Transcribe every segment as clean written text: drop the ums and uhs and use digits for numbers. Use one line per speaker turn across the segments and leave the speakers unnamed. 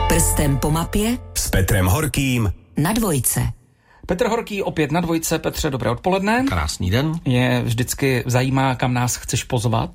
Prstem po mapě
s Petrem Horkým
na Dvojce.
Petr Horký opět na Dvojce. Petře, dobré odpoledne.
Krásný den.
Mě vždycky zajímá, kam nás chceš pozvat.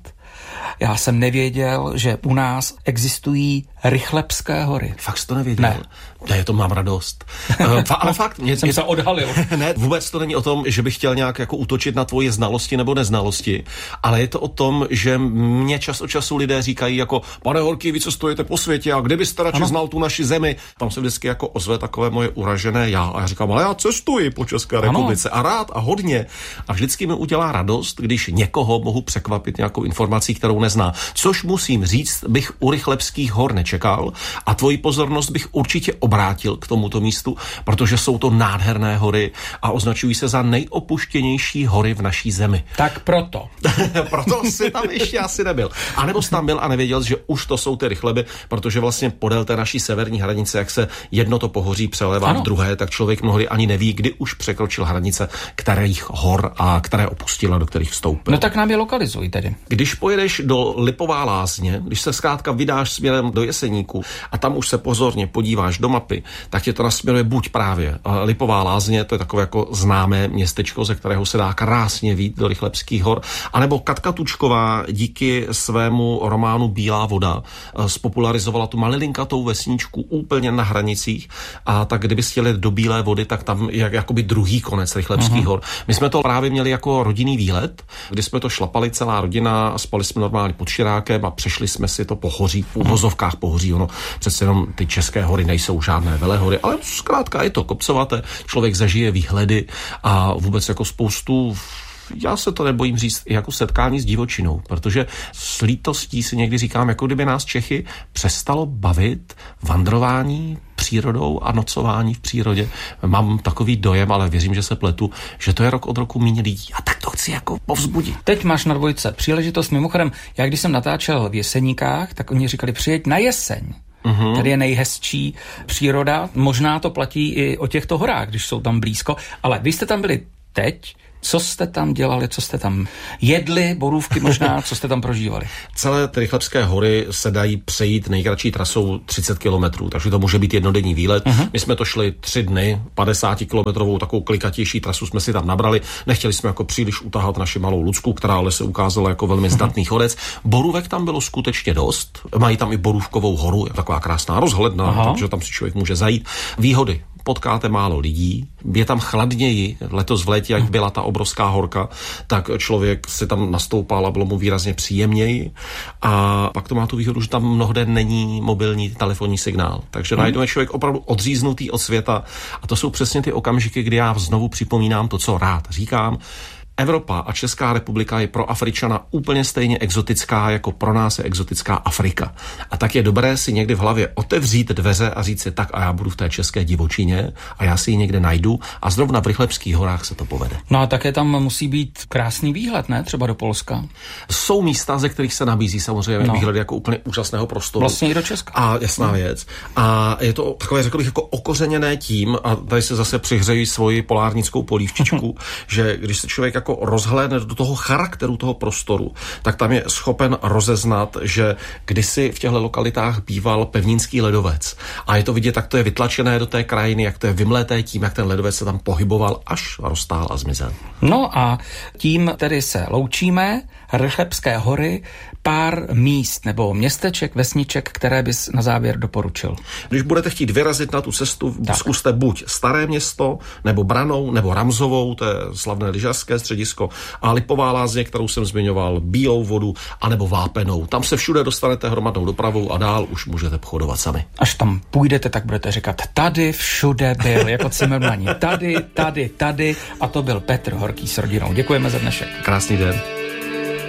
Já jsem nevěděl, že u nás existují Rychlebské hory.
Fakt jsi to nevěděl? Ne, to mám radost. Ale fakt.
Jsem se odhalil.
Ne, vůbec to není o tom, že bych chtěl nějak jako útočit na tvoje znalosti nebo neznalosti, ale je to o tom, že mě čas od času lidé říkají jako, pane Horký, vy cestujete po světě a kdybyste radši znal tu naši zemi. Tam se vždycky jako ozve takové moje uražené já. A já říkám, ale já cestuji po České republice a rád a hodně. A vždycky mi udělá radost, když někoho mohu překvapit nějakou informací, kterou nezná. Což musím říct, bych u Rychlebských hor nečekal a tvoji pozornost bych určitě obrátil k tomuto místu, protože jsou to nádherné hory a označují se za nejopuštěnější hory v naší zemi.
Tak proto.
Proto jsi tam ještě asi nebyl. A nebo jsi tam byl a nevěděl, že už to jsou ty Rychleby, protože vlastně podél té naší severní hranice, jak se jedno to pohoří přelévá v druhé, tak člověk mnohdy ani neví, kdy už překročil hranice kterých hor a které opustil a do kterých vstoupil.
No tak nám je lokalizuj tedy.
Když pojedeš do Lipová Lázně, když se zkrátka vydáš směrem do Jeseníku a tam už se pozorně podíváš do mapy, tak tě to nasměruje buď právě Lipová Lázně, to je takové jako známé městečko, ze kterého se dá krásně vyjít do Rychlebských hor, anebo Katka Tučková díky svému románu Bílá voda spopularizovala tu malilinkatou vesničku úplně na hranicích a tak kdyby chtěli do Bílé vody, tak tam je jakoby druhý konec Rychlebských hor. My jsme to právě měli jako rodinný výlet, kdy jsme to šlapali celá rodina a spali jsme normálně pod Širákem a přešli jsme si to pohoří, v uvozovkách pohoří, ono přece jenom ty české hory nejsou žádné velehory, ale zkrátka je to kopcovaté, člověk zažije výhledy a vůbec jako spoustu, já se to nebojím říct, jako setkání s divočinou, protože s lítostí si někdy říkám, jako kdyby nás Čechy přestalo bavit vandrování přírodou a nocování v přírodě. Mám takový dojem, ale věřím, že se pletu, že to je rok od roku méně lidí. A tak to chci jako povzbudit.
Teď máš na Dvojce příležitost. Mimochodem, já když jsem natáčel v Jeseníkách, tak oni říkali, přijeď na Jeseň. Tady je nejhezčí příroda. Možná to platí i o těchto horách, když jsou tam blízko. Ale vy jste tam byli teď. Co jste tam dělali, co jste tam jedli, borůvky možná, co jste tam prožívali?
Celé ty Rychlebské hory se dají přejít nejkratší trasou 30 kilometrů, takže to může být jednodenní výlet. My jsme to šli 3 dny, 50-kilometrovou takovou klikatější trasu jsme si tam nabrali. Nechtěli jsme jako příliš utahat naši malou Lucku, která ale se ukázala jako velmi zdatný chodec. Borůvek tam bylo skutečně dost. Mají tam i Borůvkovou horu, taková krásná rozhledna, takže tam si člověk může zajít. Výhody. Potkáte málo lidí, je tam chladněji, letos v létě, jak byla ta obrovská horka, tak člověk si tam nastoupal a bylo mu výrazně příjemněji a pak to má tu výhodu, že tam mnohde není mobilní telefonní signál, takže najdeme člověk opravdu odříznutý od světa a to jsou přesně ty okamžiky, kdy já znovu připomínám to, co rád říkám. Evropa a Česká republika je pro Afričana úplně stejně exotická, jako pro nás je exotická Afrika. A tak je dobré si někdy v hlavě otevřít dveře a říct si tak a já budu v té české divočině a já si ji někde najdu a zrovna v Rychlebských horách se to povede.
No a také tam musí být krásný výhled, ne? Třeba do Polska.
Jsou místa, ze kterých se nabízí samozřejmě výhled jako úplně úžasného prostoru.
Vlastně i do Česka.
A jasná věc. A je to takové, řekl bych, jako okořeněné tím, a tady se zase přihřejí svoji polárnickou polívčičku, že když se člověk jako rozhlédne do toho charakteru toho prostoru, tak tam je schopen rozeznat, že kdysi v těchto lokalitách býval pevninský ledovec. A je to vidět, jak to je vytlačené do té krajiny, jak to je vymlété tím, jak ten ledovec se tam pohyboval, až roztál a zmizel.
No a tím tedy se loučíme. Rychlebské hory, pár míst nebo městeček, vesniček, které bys na závěr doporučil.
Když budete chtít vyrazit na tu cestu, zkuste buď Staré Město, nebo Branou, nebo Ramzovou, to je slavné lyžařské středisko, a Lipová Lázně, kterou jsem zmiňoval, Bílou vodu, anebo Vápenou. Tam se všude dostanete hromadnou dopravou a dál už můžete chodovat sami.
Až tam půjdete, tak budete říkat, tady všude byl, jako Cimrmani. Tady, a to byl Petr Horký s rodinou. Děkujeme za dnešek.
Krásný den.